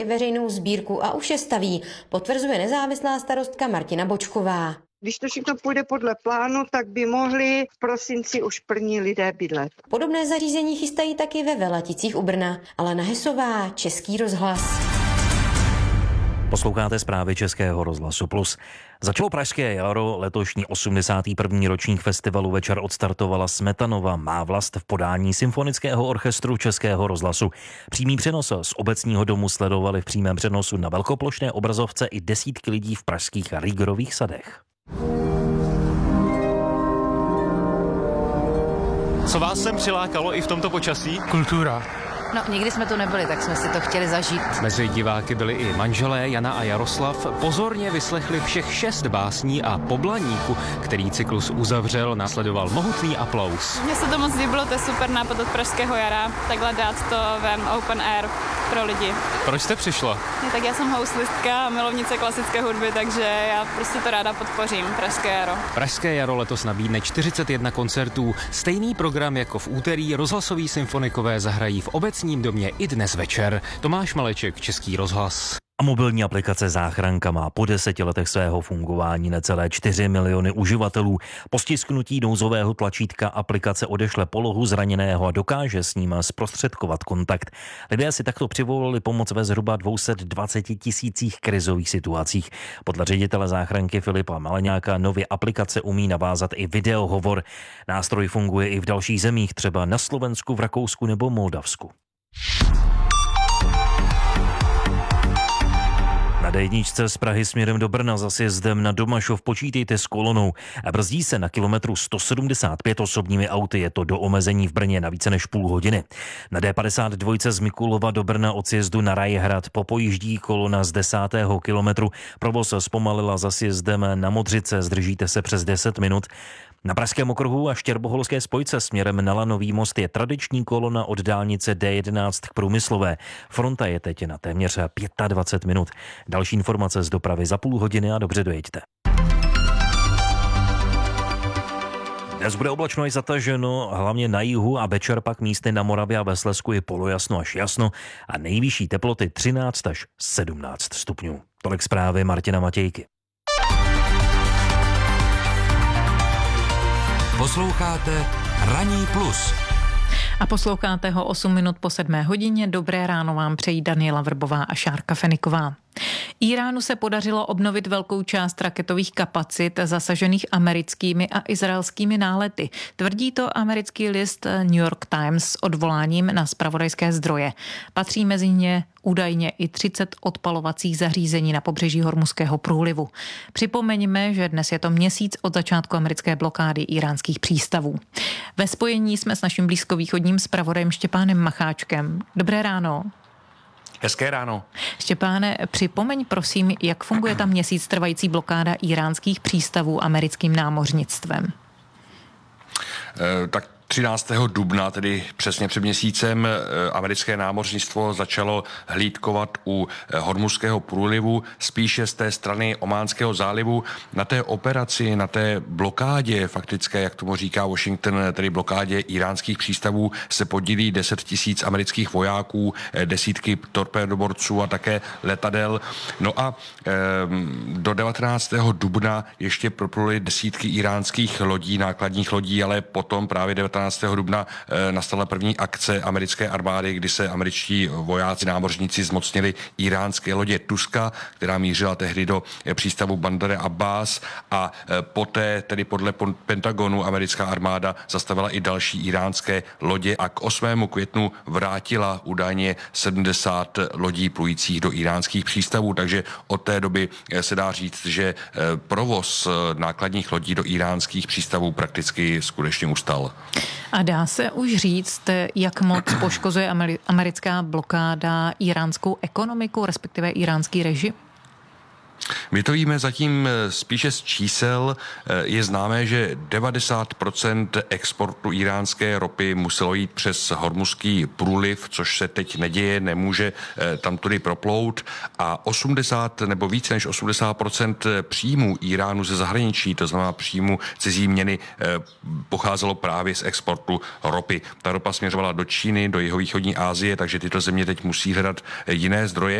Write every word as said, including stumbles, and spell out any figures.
veřejnou sbírku a už je staví, potvrzuje nezávislá starostka Martina Bočková. Když to všechno půjde podle plánu, tak by mohli v prosinci už první lidé bydlet. Podobné zařízení chystají taky ve Velaticích u Brna. Alena Hesová, Český rozhlas. Posloucháte zprávy Českého rozhlasu Plus. Začalo Pražské jaro, letošní osmdesátý první ročník festivalu Večer odstartovala Smetanova má vlast v podání Symfonického orchestru Českého rozhlasu. Přímý přenos z obecního domu sledovali v přímém přenosu na velkoplošné obrazovce i desítky lidí v pražských Rýgerových sadech. Co vás sem přilákalo i v tomto počasí? Kultura. No, nikdy jsme tu nebyli, tak jsme si to chtěli zažít. Mezi diváky byli i manželé Jana a Jaroslav. Pozorně vyslechli všech šest básní a po Blaníku, který cyklus uzavřel, následoval mohutný aplaus. Mně se to moc líbilo, to je super nápad od Pražského jara, takhle dát to ven open air pro lidi. Proč jste přišla? No, tak já jsem houslistka a milovnice klasické hudby, takže já prostě to ráda podpořím, Pražské jaro. Pražské jaro letos nabídne čtyřicet jedna koncertů. Stejný program jako v úterý rozhlasoví symfonikové zahrají v obecním domě i dnes večer. Tomáš Maleček, Český rozhlas. A mobilní aplikace Záchranka má po deseti letech svého fungování necelé čtyři miliony uživatelů. Po stisknutí nouzového tlačítka aplikace odešle polohu zraněného a dokáže s ním zprostředkovat kontakt. Lidé si takto přivolili pomoc ve zhruba dvě stě dvacet tisících krizových situacích. Podle ředitele Záchranky Filipa Maleňáka nově aplikace umí navázat i videohovor. Nástroj funguje i v dalších zemích, třeba na Slovensku, v Rakousku nebo Moldavsku. Na dé jedničce z Prahy směrem do Brna za sjezdem na Domašov počítejte s kolonou. Brzdí se na kilometru sto sedmdesát pět osobními auty, je to do omezení v Brně na více než půl hodiny. Na dé padesát dva z Mikulova do Brna od sjezdu na Rajhrad popojíždí kolona z desátého kilometru. Provoz zpomalila za sjezdem na Modřice, zdržíte se přes deset minut. Na pražském okruhu a Štěrboholské spojce směrem na Lanový most je tradiční kolona od dálnice dé jedenáct k Průmyslové. Fronta je teď na téměř dvacet pět minut. Další informace z dopravy za půl hodiny a dobře dojeďte. Dnes bude oblačno i zataženo, hlavně na jihu a večer pak místy na Moravě a ve Slezsku je polojasno až jasno a nejvyšší teploty třináct až sedmnáct stupňů. Tolik zprávy Martina Matějky. Posloucháte Ranní plus. A posloucháte ho osm minut po sedmé hodině. Dobré ráno vám přejí Daniela Vrbová a Šárka Feniková. Íránu se podařilo obnovit velkou část raketových kapacit zasažených americkými a izraelskými nálety. Tvrdí to americký list New York Times s odvoláním na zpravodajské zdroje. Patří mezi ně údajně i třicet odpalovacích zařízení na pobřeží Hormuzského průlivu. Připomeňme, že dnes je to měsíc od začátku americké blokády íránských přístavů. Ve spojení jsme s naším blízkovýchodním zpravodajem Štěpánem Macháčkem. Dobré ráno. Hezké ráno. Štěpáne, připomeň prosím, jak funguje ta měsíc trvající blokáda íránských přístavů americkým námořnictvem. E, tak třináctého dubna, tedy přesně před měsícem, americké námořnictvo začalo hlídkovat u Hormuzského průlivu, spíše z té strany Ománského zálivu. Na té operaci, na té blokádě faktické, jak tomu říká Washington, tedy blokádě íránských přístavů, se podílí deset tisíc amerických vojáků, desítky torpédoborců a také letadel. No a e, do devatenáctého dubna ještě propluly desítky iránských lodí, nákladních lodí, ale potom právě devatenáctého dubna e, nastala první akce americké armády, kdy se američtí vojáci, námořníci zmocnili iránské lodě Tuska, která mířila tehdy do přístavu Bandar Abbas a e, poté, tedy podle Pentagonu, americká armáda zastavila i další iránské lodě a k osmému květnu vrátila údajně sedmdesát lodí plujících do iránských přístavů, takže od té doby se dá říct, že e, provoz nákladních lodí do iránských přístavů prakticky skutečně ustal. A dá se už říct, jak moc poškozuje americká blokáda iránskou ekonomiku, respektive iránský režim? My to víme zatím spíše z čísel. Je známé, že devadesát procent exportu iránské ropy muselo jít přes Hormuzský průliv, což se teď neděje, nemůže tam tudy proplout, a osmdesát nebo více než osmdesát procent příjmů Iránu ze zahraničí, to znamená příjmu cizí měny, pocházelo právě z exportu ropy. Ta ropa směřovala do Číny, do jihovýchodní Asie, takže tyto země teď musí hledat jiné zdroje.